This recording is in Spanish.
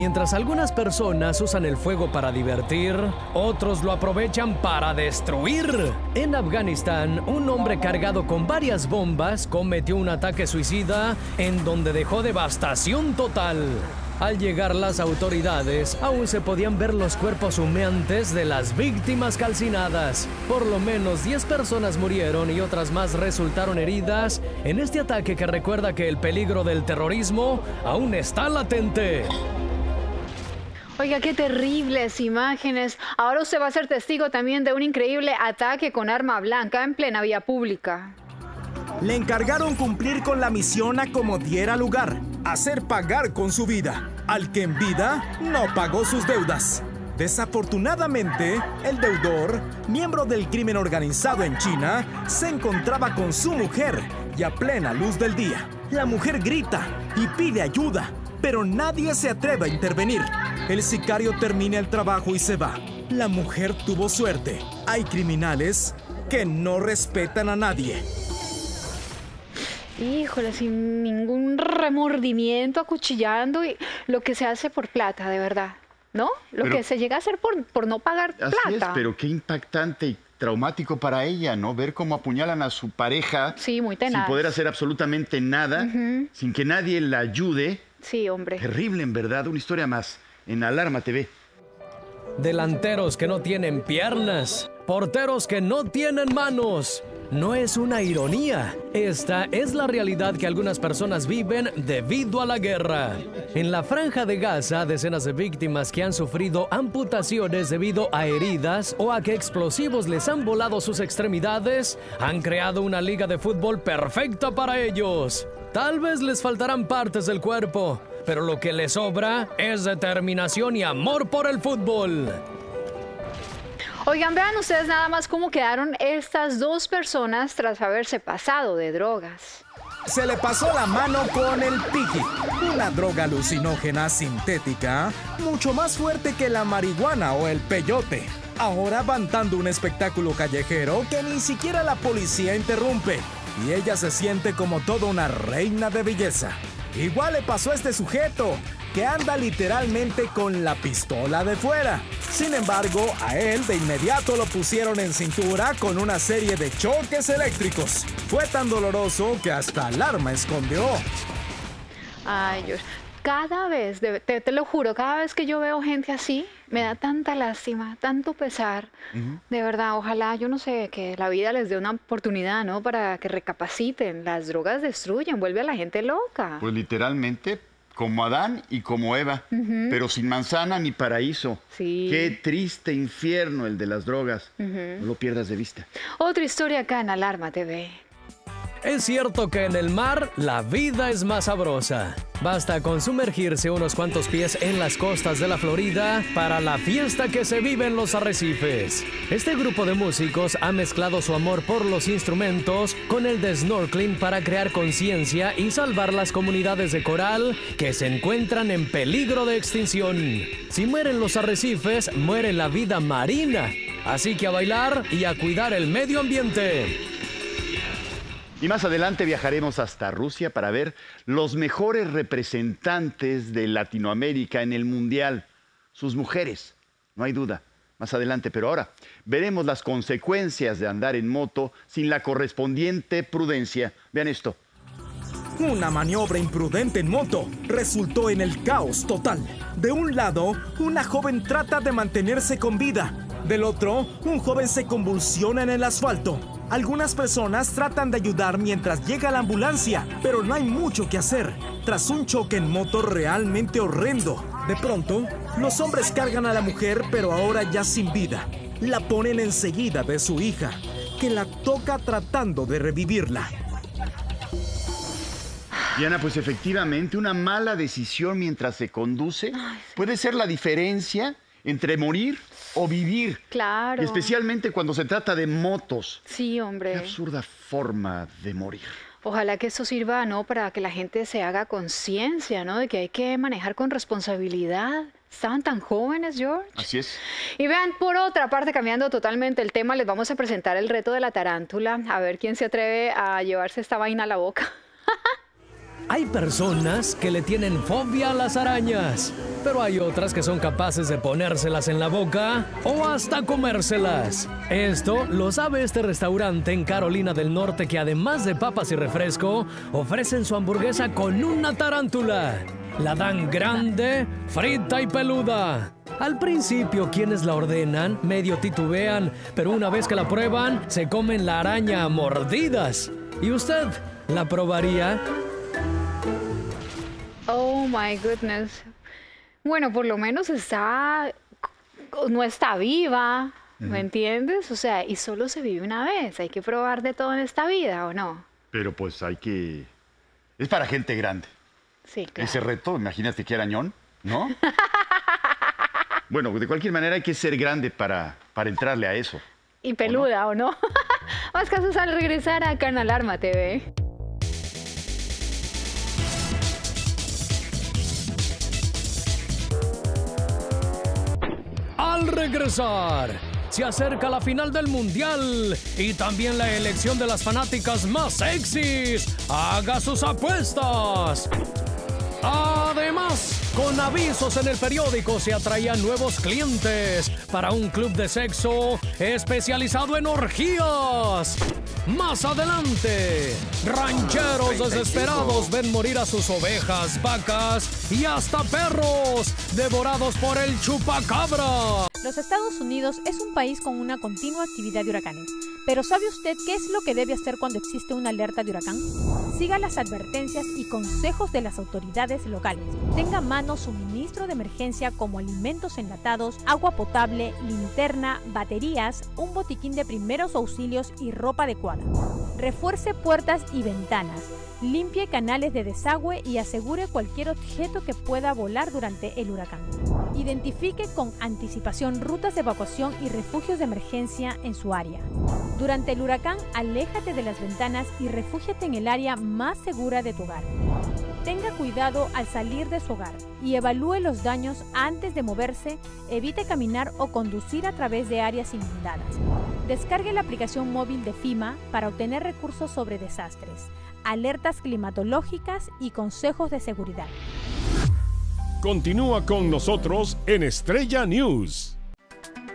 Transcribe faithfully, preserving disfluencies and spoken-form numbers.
Mientras algunas personas usan el fuego para divertir, otros lo aprovechan para destruir. En Afganistán, un hombre cargado con varias bombas cometió un ataque suicida en donde dejó devastación total. Al llegar las autoridades, aún se podían ver los cuerpos humeantes de las víctimas calcinadas. Por lo menos diez personas murieron y otras más resultaron heridas en este ataque que recuerda que el peligro del terrorismo aún está latente. Oiga, qué terribles imágenes. Ahora usted va a ser testigo también de un increíble ataque con arma blanca en plena vía pública. Le encargaron cumplir con la misión a como diera lugar, hacer pagar con su vida, al que en vida no pagó sus deudas. Desafortunadamente, el deudor, miembro del crimen organizado en China, se encontraba con su mujer y a plena luz del día. La mujer grita y pide ayuda, pero nadie se atreve a intervenir. El sicario termina el trabajo y se va. La mujer tuvo suerte. Hay criminales que no respetan a nadie. Híjole, sin ningún remordimiento, acuchillando y lo que se hace por plata, de verdad, ¿no? Lo Pero, que se llega a hacer por, por no pagar así plata. Es, pero qué impactante y traumático para ella, ¿no? Ver cómo apuñalan a su pareja. Sí, muy tenaz. Sin poder hacer absolutamente nada, uh-huh. sin que nadie la ayude. Sí, hombre. Terrible, en verdad. Una historia más en Alarma T V. Delanteros que no tienen piernas, porteros que no tienen manos. No es una ironía. Esta es la realidad que algunas personas viven debido a la guerra. En la Franja de Gaza, decenas de víctimas que han sufrido amputaciones debido a heridas o a que explosivos les han volado sus extremidades, han creado una liga de fútbol perfecta para ellos. Tal vez les faltarán partes del cuerpo, pero lo que les sobra es determinación y amor por el fútbol. Oigan, vean ustedes nada más cómo quedaron estas dos personas tras haberse pasado de drogas. Se le pasó la mano con el piqui, una droga alucinógena sintética mucho más fuerte que la marihuana o el peyote. Ahora van dando un espectáculo callejero que ni siquiera la policía interrumpe. Y ella se siente como toda una reina de belleza. Igual le pasó a este sujeto, que anda literalmente con la pistola de fuera. Sin embargo, a él de inmediato lo pusieron en cintura con una serie de choques eléctricos. Fue tan doloroso que hasta alarma escondió. Ay, Dios. Cada vez, te, te lo juro, cada vez que yo veo gente así, me da tanta lástima, tanto pesar. Uh-huh. De verdad, ojalá, yo no sé, que la vida les dé una oportunidad, ¿no? Para que recapaciten. Las drogas destruyen, vuelve a la gente loca. Pues literalmente, como Adán y como Eva, uh-huh. pero sin manzana ni paraíso. Sí. Qué triste infierno el de las drogas. Uh-huh. No lo pierdas de vista. Otra historia acá en Alarma T V. Es cierto que en el mar la vida es más sabrosa. Basta con sumergirse unos cuantos pies en las costas de la Florida para la fiesta que se vive en los arrecifes. Este grupo de músicos ha mezclado su amor por los instrumentos con el de snorkeling para crear conciencia y salvar las comunidades de coral que se encuentran en peligro de extinción. Si mueren los arrecifes, muere la vida marina. Así que a bailar y a cuidar el medio ambiente. Y más adelante viajaremos hasta Rusia para ver los mejores representantes de Latinoamérica en el Mundial. Sus mujeres, no hay duda. Más adelante, pero ahora veremos las consecuencias de andar en moto sin la correspondiente prudencia. Vean esto. Una maniobra imprudente en moto resultó en el caos total. De un lado, una joven trata de mantenerse con vida. Del otro, un joven se convulsiona en el asfalto. Algunas personas tratan de ayudar mientras llega la ambulancia, pero no hay mucho que hacer. Tras un choque en moto realmente horrendo, de pronto, los hombres cargan a la mujer, pero ahora ya sin vida. La ponen enseguida de su hija, que la toca tratando de revivirla. Diana, pues efectivamente, una mala decisión mientras se conduce puede ser la diferencia entre morir o vivir. Claro. Y especialmente cuando se trata de motos. Sí, hombre. Qué absurda forma de morir. Ojalá que eso sirva, ¿no? Para que la gente se haga conciencia, ¿no? De que hay que manejar con responsabilidad. Estaban tan jóvenes, George. Así es. Y vean, por otra parte, cambiando totalmente el tema, les vamos a presentar el reto de la tarántula. A ver quién se atreve a llevarse esta vaina a la boca. Hay personas que le tienen fobia a las arañas. pero hay otras que son capaces de ponérselas en la boca o hasta comérselas. Esto lo sabe este restaurante en Carolina del Norte, que además de papas y refresco, ofrecen su hamburguesa con una tarántula. La dan grande, frita y peluda. Al principio, quienes la ordenan medio titubean, pero una vez que la prueban, se comen la araña a mordidas. ¿Y usted la probaría? Oh my goodness. Bueno, por lo menos está, no está viva, ¿me entiendes? O sea, y solo se vive una vez. Hay que probar de todo en esta vida, ¿o no? Pero pues hay que... Es para gente grande. Sí, claro. Ese reto, imagínate que arañón, ¿no? Bueno, de cualquier manera hay que ser grande para, para entrarle a eso. Y peluda, ¿o no? Más casos al regresar a Canal Alarma T V. Al regresar, se acerca la final del Mundial y también la elección de las fanáticas más sexys. Haga sus apuestas. Además, con avisos en el periódico se atraían nuevos clientes para un club de sexo especializado en orgías. Más adelante, rancheros desesperados ven morir a sus ovejas, vacas y hasta perros devorados por el chupacabra. Los Estados Unidos es un país con una continua actividad de huracanes. Pero ¿sabe usted qué es lo que debe hacer cuando existe una alerta de huracán? Siga las advertencias y consejos de las autoridades locales. Tenga a mano suministro de emergencia como alimentos enlatados, agua potable, linterna, baterías, un botiquín de primeros auxilios y ropa adecuada. Refuerce puertas y ventanas. Limpie canales de desagüe y asegure cualquier objeto que pueda volar durante el huracán. Identifique con anticipación rutas de evacuación y refugios de emergencia en su área. Durante el huracán, aléjate de las ventanas y refúgiate en el área más segura de tu hogar. Tenga cuidado al salir de su hogar y evalúe los daños antes de moverse. Evite caminar o conducir a través de áreas inundadas. Descargue la aplicación móvil de FEMA para obtener recursos sobre desastres, alertas climatológicas y consejos de seguridad. Continúa con nosotros en Estrella News.